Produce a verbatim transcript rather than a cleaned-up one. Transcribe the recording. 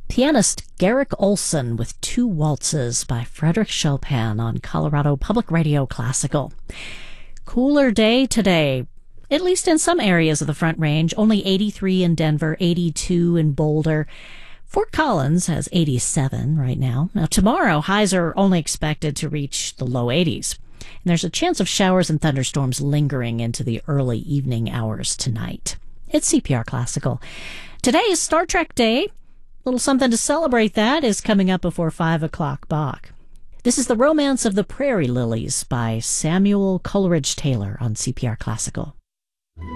Pianist Garrick Olson with Two Waltzes by Frederick Chopin on Colorado Public Radio Classical. Cooler day today, at least in some areas of the Front Range. Only eighty-three in Denver, eighty-two in Boulder. Fort Collins has eighty-seven right now. Now tomorrow, highs are only expected to reach the low eighties. And there's a chance of showers and thunderstorms lingering into the early evening hours tonight. It's C P R Classical. Today is Star Trek Day. Little something to celebrate that is coming up before five o'clock Bach. This is The Romance of the Prairie Lilies by Samuel Coleridge Taylor on C P R Classical.